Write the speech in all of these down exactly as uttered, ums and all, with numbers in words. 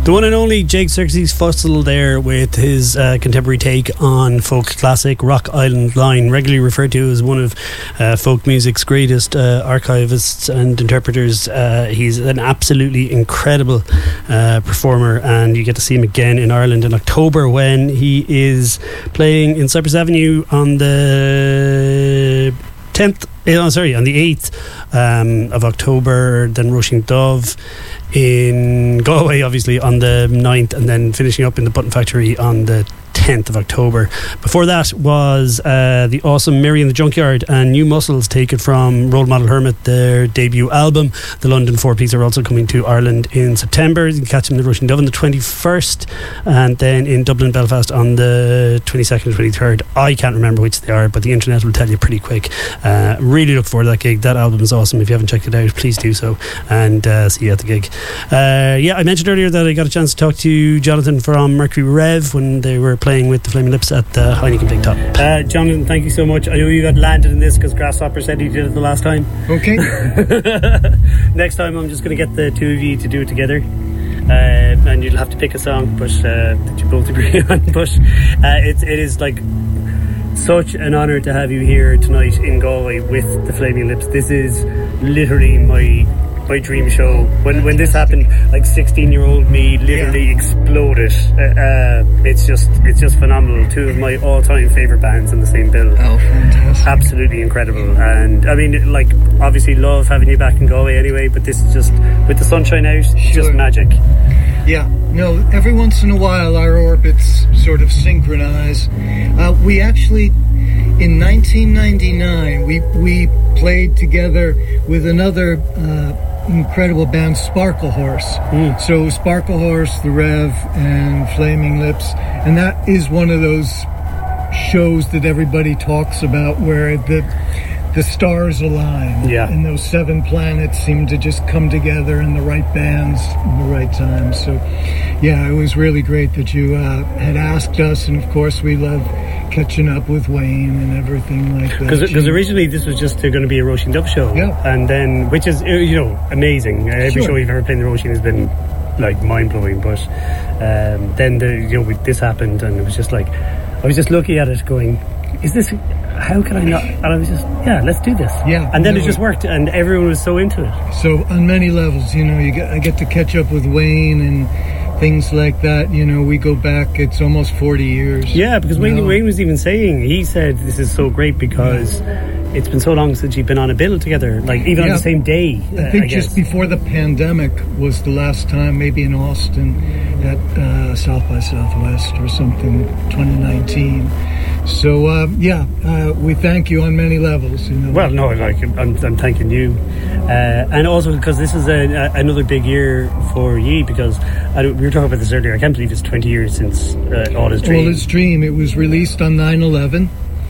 The one and only Jake Xerxes Fussell there with his uh, contemporary take on folk classic Rock Island Line, regularly referred to as one of uh, folk music's greatest uh, archivists and interpreters. Uh, he's an absolutely incredible uh, performer, and you get to see him again in Ireland in October when he is playing in Cypress Avenue on the tenth, oh, sorry, on the eighth um, of October, then Rushing Dove in Galway, obviously, on the ninth, and then finishing up in the Button Factory on the tenth of October. Before that was uh, the awesome Mary and the Junkyard and New Muscles, taken from Role Model Hermit, their debut album. The London Four Piece are also coming to Ireland in September. You can catch them in the Rushing Dove on the twenty-first, and then in Dublin, Belfast on the twenty-second and twenty-third. I can't remember which they are, but the internet will tell you pretty quick. Uh, really look forward to that gig. That album is awesome. If you haven't checked it out, please do so, and uh, see you at the gig. Uh, yeah, I mentioned earlier that I got a chance to talk to Jonathan from Mercury Rev when they were playing with the Flaming Lips at the Heineken Big Top. Uh, Jonathan, thank you so much. I know you got landed in this because Grasshopper said he did it the last time. Okay. Next time I'm just going to get the two of you to do it together. Uh, and you'll have to pick a song, but uh, that you both agree on. But uh, it's, it is like such an honour to have you here tonight in Galway with the Flaming Lips. This is literally my my dream show. When when this happened, like sixteen year old me literally yeah. exploded. Uh, uh, it's just it's just phenomenal. Two of my all time favourite bands in the same bill. Oh, fantastic! Absolutely incredible. And I mean, like, obviously love having you back in Galway anyway. But this is just, with the sunshine out, sure. just magic. Yeah, no, every once in a while our orbits sort of synchronize. Uh, we actually, in nineteen ninety-nine, we we played together with another uh, incredible band, Sparkle Horse. Mm. So Sparkle Horse, The Rev, and Flaming Lips, and that is one of those shows that everybody talks about where the the stars align, yeah. and those seven planets seem to just come together in the right bands in the right time. So yeah, it was really great that you uh, had asked us, and of course we love catching up with Wayne and everything like that. Because originally this was just going to be a Roisin Dove show, yeah. and then, which is, you know, amazing. Every sure. show you've ever played in the Roisin has been like mind-blowing, but um, then the, you know, this happened, and it was just like, I was just looking at it going, is this, how can I not? And I was just, yeah, let's do this. Yeah, and then no, it just worked, and everyone was so into it. So on many levels, you know, you get, I get to catch up with Wayne and things like that. You know, we go back, it's almost forty years. Yeah, because Wayne, no. Wayne was even saying, he said this is so great because yeah. it's been so long since you've been on a bill together, like even yeah. on the same day. I think I just before the pandemic was the last time, maybe in Austin at uh, South by Southwest or something, twenty nineteen. So uh, yeah, uh, we thank you on many levels. You know. Well, no, like I'm, I'm thanking you, uh, and also because this is a, a, another big year for ye. Because I, we were talking about this earlier. I can't believe it's twenty years since uh, All Is Dream. All Is Dream. It was released on nine eleven,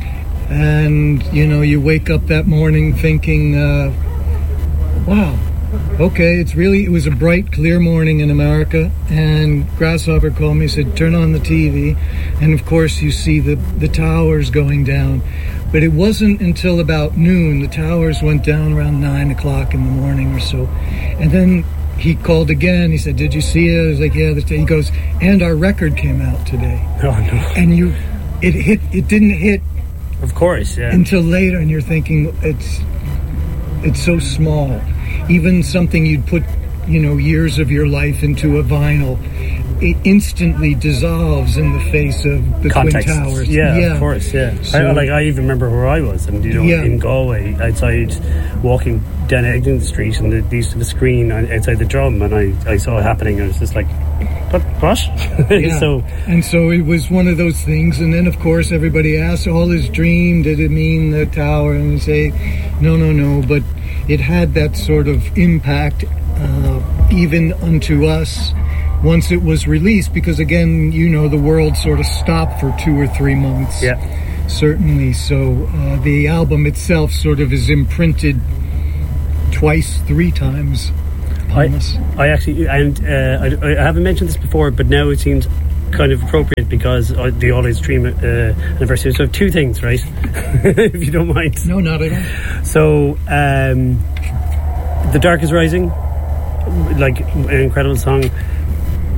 and you know, you wake up that morning thinking, uh, "Wow, okay, it's really." It was a bright, clear morning in America, and Grasshopper called me, said, "Turn on the T V," and of course, you see the the towers going down. But it wasn't until about noon. The towers went down around nine o'clock in the morning or so, and then he called again. He said, "Did you see it?" I was like, "Yeah." He goes, "And our record came out today." Oh no! And you, it hit. It didn't hit. Of course, yeah. Until later, and you're thinking it's it's so small. Even something you'd put, you know, years of your life into a vinyl, it instantly dissolves in the face of the Context. Twin Towers. Yeah, yeah, of course, yeah. So, I, like I even remember where I was, and you know, yeah. in Galway, outside, walking down Eglinton Street, and there used to be a screen outside the Drum, and I, I saw it happening, and I was just like, what? What? Yeah. so, and so it was one of those things, and then of course everybody asked, "All Is Dream, did it mean the tower?" And we say, no, no, no, but it had that sort of impact, uh, even unto us, once it was released, because again, you know, the world sort of stopped for two or three months. Yeah. Certainly. So uh, the album itself sort of is imprinted twice, three times. I, I actually, and uh, I, I haven't mentioned this before, but now it seems kind of appropriate because uh, the All Is Dream uh, anniversary. So two things, right? If you don't mind. No, not at all. So, um, The Dark Is Rising, like an incredible song.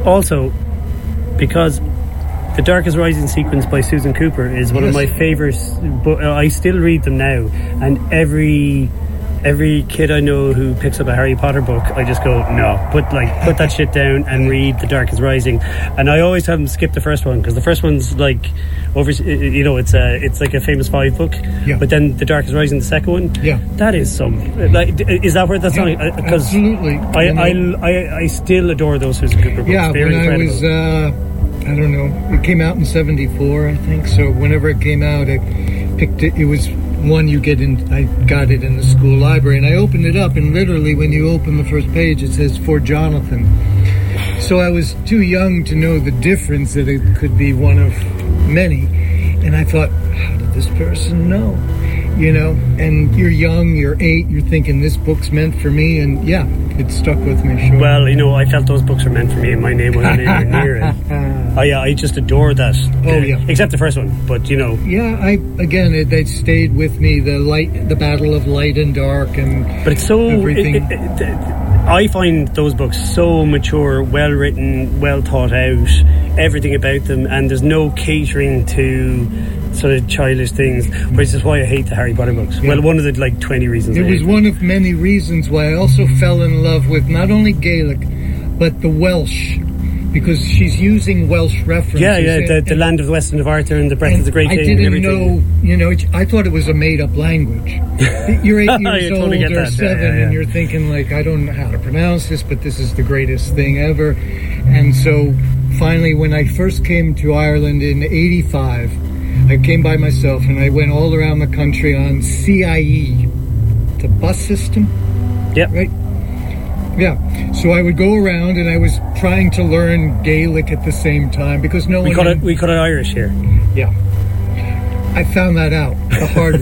also, because The Darkest Rising sequence by Susan Cooper is one yes. of my favourites. But I still read them now, and every every kid I know who picks up a Harry Potter book, I just go, no, put like put that shit down and read The Darkest Rising. And I always have them skip the first one, because the first one's like over, you know, it's a it's like a Famous Five book. Yeah. But then The Darkest Rising, the second one, yeah, that is some like is that where that's yeah, on? Because absolutely, I, I I I still adore those Susan Cooper books. Yeah, They're when incredible. I was. Uh, I don't know. It came out in seventy-four, I think. So whenever it came out, I picked it. It was one you get in. I got it in the school library, and I opened it up, and literally, when you open the first page, it says "For Jonathan." So I was too young to know the difference that it could be one of many, and I thought, how did this person know? You know, and you're young, you're eight, you're thinking this book's meant for me, and yeah, it stuck with me. Sure. Well, you know, I felt those books were meant for me, and my name wasn't anywhere near it. I, I just adore that. Oh uh, yeah, except the first one, but you know. Yeah, I again, it, it stayed with me. The light, the battle of light and dark, and but it's so. Everything. It, it, it, I find those books so mature, well written, well thought out. Everything about them, and there's no catering to sort of childish things, which is why I hate the Harry Potter books. Yeah. Well, one of the like twenty reasons. It was one of many reasons why I also fell in love with not only Gaelic, but the Welsh, because she's using Welsh references. Yeah, yeah, and, the, the land of the West End of Arthur and the Breath of the Great I King. didn't and know, you know, I thought it was a made-up language. You're eight years old totally or that. seven, yeah, yeah, yeah. and you're thinking like, I don't know how to pronounce this, but this is the greatest thing ever. And so finally, when I first came to Ireland in eighty-five, I came by myself, and I went all around the country on C I E, the bus system. Yeah. Right? Yeah. So I would go around, and I was trying to learn Gaelic at the same time, because no we one... Call it, we call it Irish here. Yeah. I found that out the hard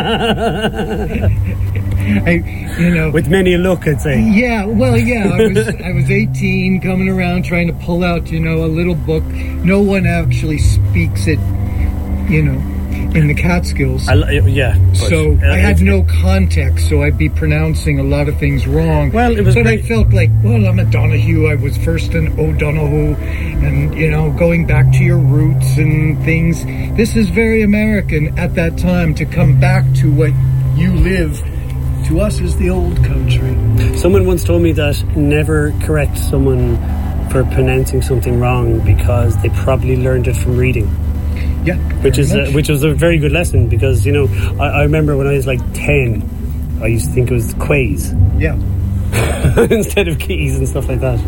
way. I, you know... With many a look, I'd say. Yeah, well, yeah. I was, I was eighteen, coming around, trying to pull out, you know, a little book. No one actually speaks it, you know, in the Catskills. I, yeah. So uh, I had no context, so I'd be pronouncing a lot of things wrong. Well, it was But great. I felt like, well, I'm a Donahue. I was first an O'Donoghue. And, you know, going back to your roots and things. This is very American at that time, to come back to what you live. To us is the old country. Someone once told me that never correct someone for pronouncing something wrong, because they probably learned it from reading. Yeah, which is a, which was a very good lesson, because you know I, I remember when I was like ten, I used to think it was quays, yeah, instead of keys and stuff like that.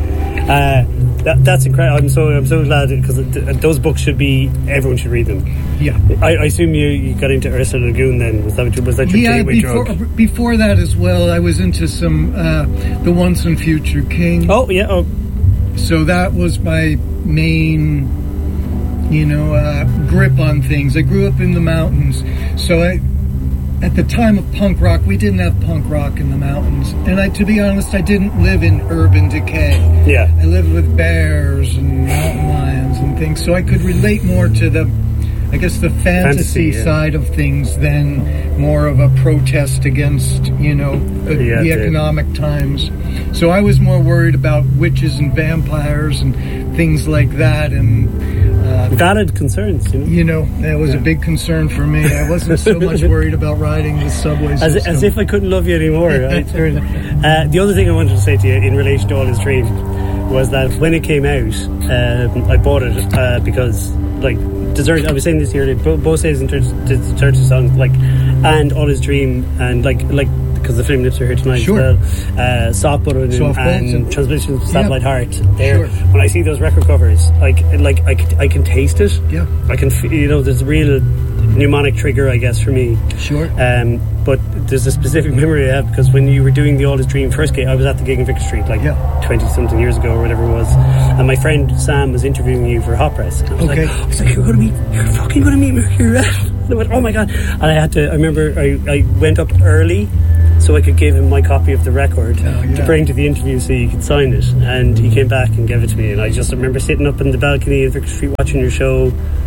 Uh, that that's incredible. I'm so I'm so glad, because th- those books should be everyone should read them. Yeah, I, I assume you, you got into Ursula Le Guin then. Was that was that your yeah, gateway before, drug? Before that as well, I was into some uh, The Once and Future King. Oh yeah, oh. So that was my main, you know, uh, grip on things. I grew up in the mountains, so I, at the time of punk rock, we didn't have punk rock in the mountains. And I, to be honest, I didn't live in urban decay. Yeah. I lived with bears and mountain lions and things, so I could relate more to the, I guess, the fantasy, fantasy yeah. side of things than more of a protest against, you know, the, yeah, the economic times. So I was more worried about witches and vampires and things like that, and uh, valid concerns, you know. You know, that was yeah. a big concern for me. I wasn't so much worried about riding the subway as, system. as if I couldn't love you anymore. Right? uh, the other thing I wanted to say to you in relation to All His Dream was that when it came out, um, I bought it uh, because, like, Desert. I was saying this earlier. Both Says and Desert Song, like, and All His Dream, and like, like. because the film lips are here tonight sure. as well. Uh, Soft Button and, and Transmissions of Satellite yeah. Heart. There, sure. when I see those record covers, like, like I, I can taste it. Yeah, I can feel, you know, there's a real mnemonic trigger, I guess, for me. Sure. Um, but there's a specific memory I have, because when you were doing the All His Dream first gig, I was at the gig in Vicar Street, like twenty yeah. something years ago or whatever it was, and my friend Sam was interviewing you for Hot Press. And I was okay. like, I was like, you're going to meet, you're fucking going to meet Mercury Red. And I went, oh my god! And I had to. I remember I, I went up early, so I could give him my copy of the record oh, yeah. to bring to the interview so he could sign it. And he came back and gave it to me. And I just remember sitting up in the balcony of Vicar Street watching your show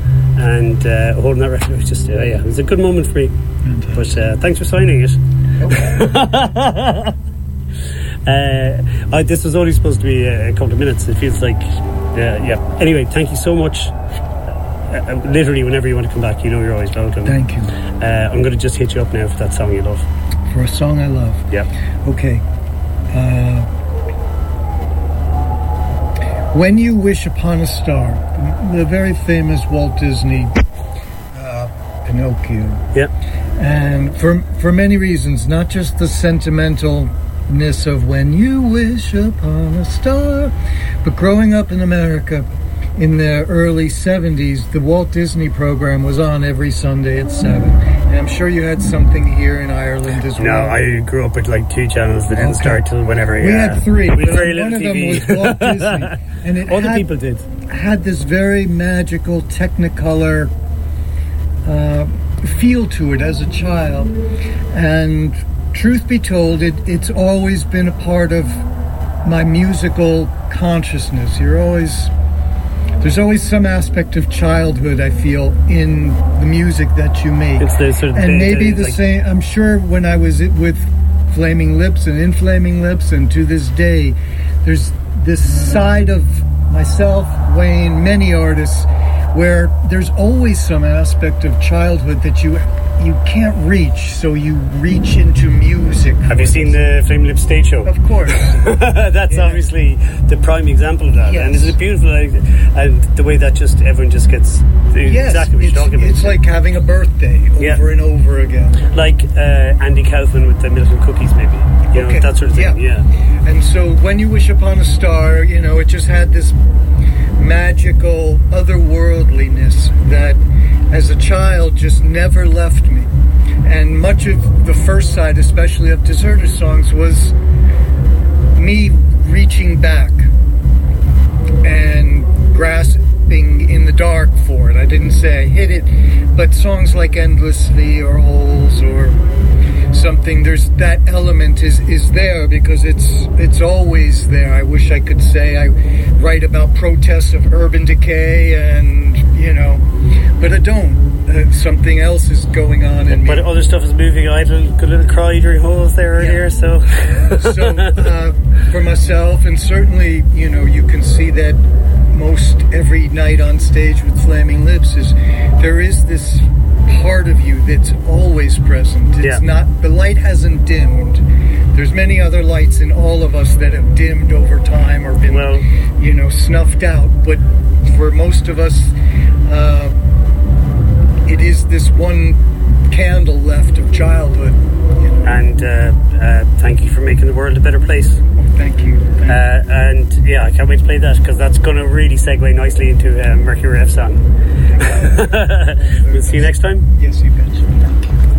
and uh, holding that record. It was just, uh, yeah, it was a good moment for me. Fantastic. But uh, thanks for signing it. Okay. uh, I, this was only supposed to be a, a couple of minutes. It feels like, uh, yeah. Anyway, thank you so much. Uh, literally, whenever you want to come back, you know you're always welcome. Thank you. Uh, I'm going to just hit you up now for that song you love. For a song I love. Yeah. Okay. Uh, When You Wish Upon a Star, the very famous Walt Disney uh, Pinocchio. Yeah. And for for many reasons, not just the sentimentalness of When You Wish Upon a Star, but growing up in America in the early seventies, the Walt Disney program was on every Sunday at seven. And I'm sure you had something here in Ireland as No, well. I grew up with like two channels that didn't Okay. start till whenever. We yeah. had three. We had but very one little of them T V. was Walt Disney. And it Other had, people did. had this very magical Technicolor uh, feel to it as a child. And truth be told, it, it's always been a part of my musical consciousness. You're always... There's always some aspect of childhood, I feel, in the music that you make. It's the sort of and the- maybe the- the like- same, I'm sure when I was it with Flaming Lips and in Flaming Lips, and to this day, there's this side of myself, Wayne, many artists, where there's always some aspect of childhood that you you can't reach, so you reach into music. Have you seen the Flame Lips stage show? Of course. That's Yeah. obviously the prime example of that. Yes. And isn't it beautiful? Like, and the way that just everyone just gets Yes, exactly what it's, you're talking about. it's like having a birthday over Yeah. and over again. Like uh, Andy Kaufman with the Milk and Cookies, maybe. You know, Okay. that sort of thing. Yeah. Yeah. And so When You Wish Upon a Star, you know, it just had this magical otherworldliness that as a child just never left me. And much of the first side, especially of Deserter Songs, was me reaching back and grasping in the dark for it. I didn't say I hit it, but songs like Endlessly or Holes or something, there's that element is is there because it's it's always there. I wish I could say I write about protests of urban decay and, you know, but I don't. Uh, something else is going on in me. But other stuff is moving. I had a good little cry during Holes there earlier, Yeah. so. So uh, for myself, and certainly, you know, you can see that most every night on stage with Flaming Lips, is there is this part of you that's always present. It's Yeah. not, the light hasn't dimmed. There's many other lights in all of us that have dimmed over time or been, Well- you know, snuffed out. But for most of us, uh, it is this one candle left of childhood. You know? And uh, uh, thank you for making the world a better place. Thank you. Thank Uh, and yeah, I can't wait to play that because that's going to really segue nicely into uh, Mercury Rev song. We'll see you next time. you. Yes, you betcha.